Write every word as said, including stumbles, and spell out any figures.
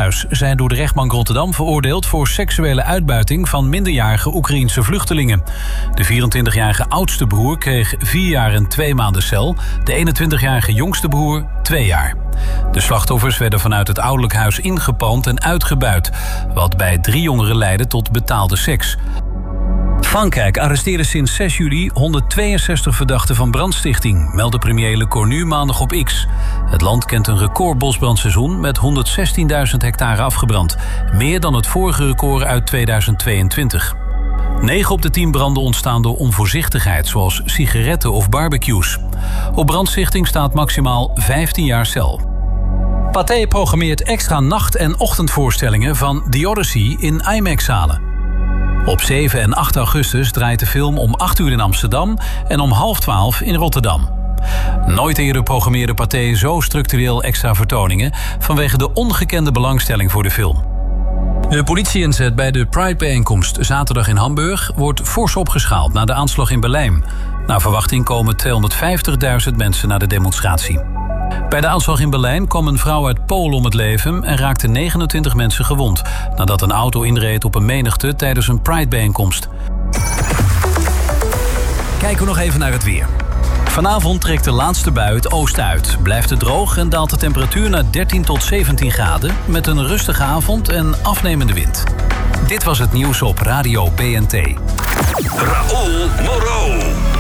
Ouderhuis zijn door de rechtbank Rotterdam veroordeeld voor seksuele uitbuiting van minderjarige Oekraïense vluchtelingen. De vierentwintigjarige oudste broer kreeg vier jaar en twee maanden cel. De eenentwintigjarige jongste broer twee jaar. De slachtoffers werden vanuit het ouderlijk huis ingepalmd en uitgebuit, wat bij drie jongeren leidde tot betaalde seks. Frankrijk arresteerde sinds zes juli honderdtweeënzestig verdachten van brandstichting, meldde premier Le Cornu maandag op X. Het land kent een record bosbrandseizoen met honderdzestienduizend hectare afgebrand. Meer dan het vorige record uit tweeduizend tweeëntwintig. negen op de tien branden ontstaan door onvoorzichtigheid, zoals sigaretten of barbecues. Op brandstichting staat maximaal vijftien jaar cel. Pathé programmeert extra nacht- en ochtendvoorstellingen van The Odyssey in IMAX-zalen. Op zeven en acht augustus draait de film om acht uur in Amsterdam en om half twaalf in Rotterdam. Nooit eerder programmeerde Pathé zo structureel extra vertoningen vanwege de ongekende belangstelling voor de film. De politieinzet bij de Pride-bijeenkomst zaterdag in Hamburg wordt fors opgeschaald na de aanslag in Berlijn. Naar verwachting komen tweehonderdvijftigduizend mensen naar de demonstratie. Bij de aanslag in Berlijn kwam een vrouw uit Polen om het leven en raakten negenentwintig mensen gewond nadat een auto inreed op een menigte tijdens een Pride-bijeenkomst. Kijken we nog even naar het weer. Vanavond trekt de laatste bui het oosten uit. Blijft het droog en daalt de temperatuur naar dertien tot zeventien graden... met een rustige avond en afnemende wind. Dit was het nieuws op Radio B N T. Raoul Moreau.